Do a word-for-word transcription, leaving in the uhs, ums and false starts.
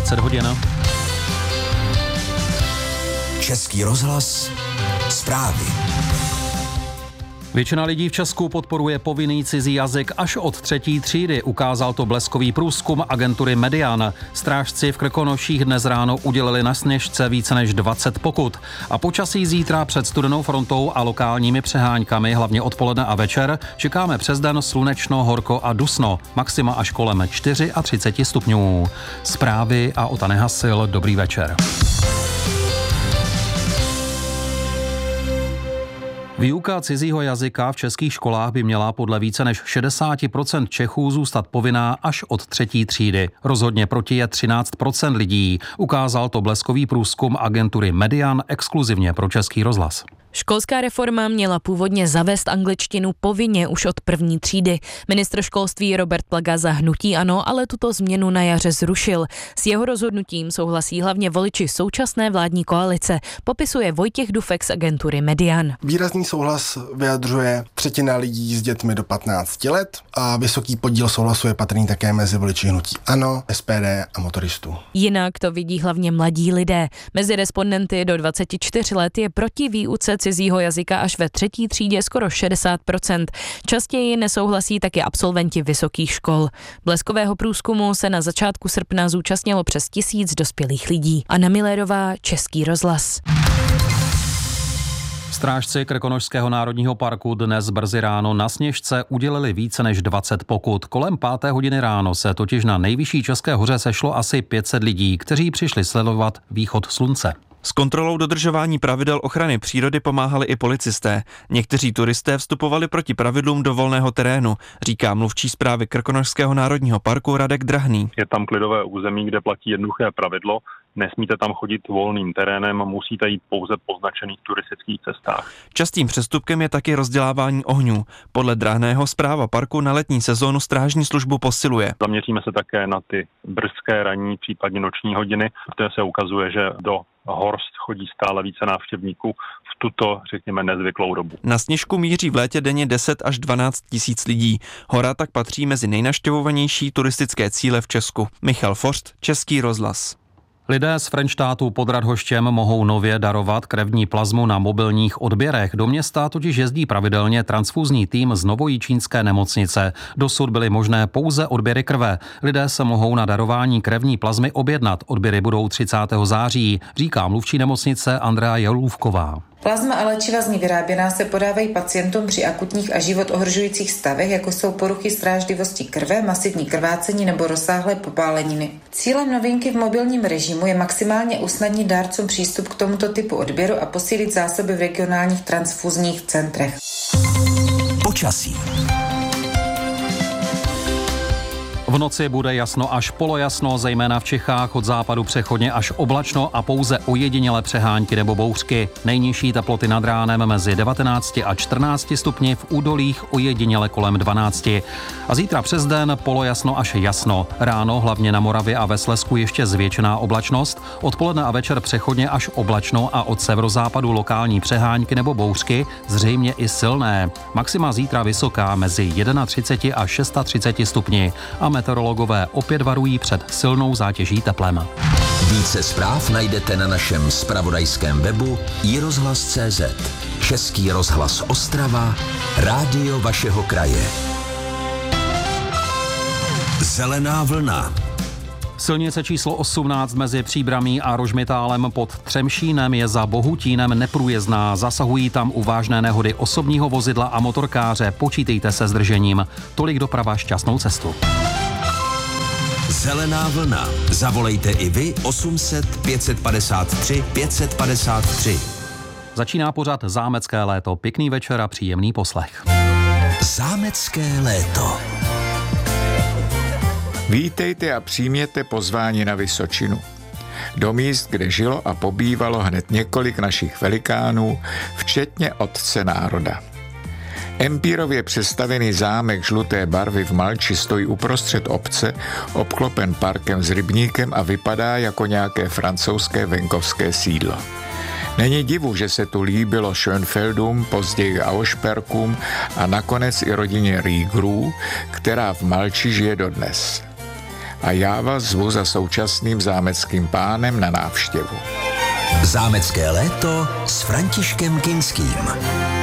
dvacet hodin. Český rozhlas, zprávy. Většina lidí v Česku podporuje povinný cizí jazyk až od třetí třídy, ukázal to bleskový průzkum agentury Median. Strážci v Krkonoších dnes ráno udělili na Sněžce více než dvacet pokut. A počasí zítra před studenou frontou a lokálními přeháňkami, hlavně odpoledne a večer, čekáme přes den slunečno, horko a dusno, maxima až kolem třicet čtyři stupňů. Zprávy a Ota Nehasil, dobrý večer. Výuka cizího jazyka v českých školách by měla podle více než šedesát procent Čechů zůstat povinná až od třetí třídy. Rozhodně proti je třináct procent lidí. Ukázal to bleskový průzkum agentury Median exkluzivně pro Český rozhlas. Školská reforma měla původně zavést angličtinu povinně už od první třídy. Ministr školství Robert Plaga za hnutí ANO ale tuto změnu na jaře zrušil. S jeho rozhodnutím souhlasí hlavně voliči současné vládní koalice, popisuje Vojtěch Dufek z agentury Median. Výrazný souhlas vyjadřuje třetina lidí s dětmi do patnácti let a vysoký podíl souhlasu je patrný také mezi voliči hnutí ANO, S P D a motoristů. Jinak to vidí hlavně mladí lidé. Mezi respondenty do dvacet čtyři let je proti výuce cizího jazyka až ve třetí třídě skoro šedesát procent. Častěji nesouhlasí taky absolventi vysokých škol. Bleskového průzkumu se na začátku srpna zúčastnilo přes tisíc dospělých lidí. Anna Millerová, Český rozhlas. Strážci Krkonošského národního parku dnes brzy ráno na Sněžce udělili více než dvacet pokut. Kolem páté hodiny ráno se totiž na nejvyšší České hoře sešlo asi pět set lidí, kteří přišli sledovat východ slunce. S kontrolou dodržování pravidel ochrany přírody pomáhali i policisté. Někteří turisté vstupovali proti pravidlům do volného terénu, říká mluvčí správy Krkonošského národního parku Radek Drahný. Je tam klidové území, kde platí jednoduché pravidlo. Nesmíte tam chodit volným terénem, musíte jít pouze po značených turistických cestách. Častým přestupkem je taky rozdělávání ohňů. Podle Drahného správa parku na letní sezónu strážní službu posiluje. Zaměříme se také na ty brzké ranní, případně noční hodiny, protože se ukazuje, že do Horst chodí stále více návštěvníků v tuto, řekněme, nezvyklou dobu. Na Sněžku míří v létě denně deset až dvanáct tisíc lidí. Hora tak patří mezi nejnavštěvovanější turistické cíle v Česku. Michal Forst, Český rozhlas. Lidé z Frenštátu pod Radhoštěm mohou nově darovat krevní plazmu na mobilních odběrech. Do města totiž jezdí pravidelně transfuzní tým z Novojičínské nemocnice. Dosud byly možné pouze odběry krve. Lidé se mohou na darování krevní plazmy objednat. Odběry budou třicátého září, říká mluvčí nemocnice Andrea Jelůvková. Plazma a léčiva z ní vyráběná se podávají pacientům při akutních a život ohrožujících stavech, jako jsou poruchy strážlivosti krve, masivní krvácení nebo rozsáhlé popáleniny. Cílem novinky v mobilním režimu je maximálně usnadnit dárcům přístup k tomuto typu odběru a posílit zásoby v regionálních transfuzních centrech. Počasí. V noci bude jasno až polojasno, zejména v Čechách, od západu přechodně až oblačno a pouze ojedinělé přehánky nebo bouřky. Nejnižší teploty nad ránem mezi devatenácti a čtrnácti stupni, v údolích ojediněle kolem dvanácti. A zítra přes den polojasno až jasno. Ráno hlavně na Moravě a ve Slezsku ještě zvětšená oblačnost, odpoledne a večer přechodně až oblačno a od severozápadu lokální přehánky nebo bouřky, zřejmě i silné. Maxima zítra vysoká mezi třiceti jedna až třiceti šesti stupni a meteorologové opět varují před silnou zátěží teplem. Více zpráv najdete na našem zpravodajském webu i rozhlas tečka cé zet. Český rozhlas Ostrava, rádio vašeho kraje. Zelená vlna. Silnice číslo osmnáct mezi Příbramí a Rožmitálem pod Třemšínem je za Bohutínem neprůjezdná. Zasahují tam u vážné nehody osobního vozidla a motorkáře. Počítejte se zdržením. Tolik doprava, šťastnou cestu. Zelená vlna. Zavolejte i vy osm set pět set padesát tři pět set padesát tři. Začíná pořad Zámecké léto. Pěkný večer a příjemný poslech. Zámecké léto. Vítejte a přijměte pozvání na Vysočinu. Do míst, kde žilo a pobývalo hned několik našich velikánů, včetně otce národa. Empírově přestavěný zámek žluté barvy v Malči stojí uprostřed obce, obklopen parkem s rybníkem a vypadá jako nějaké francouzské venkovské sídlo. Není divu, že se tu líbilo Schönfeldům, později Auersperkům a nakonec i rodině Riegerů, která v Malči žije dodnes. a já vás zvu za současným zámeckým pánem na návštěvu. Zámecké léto s Františkem Kinským.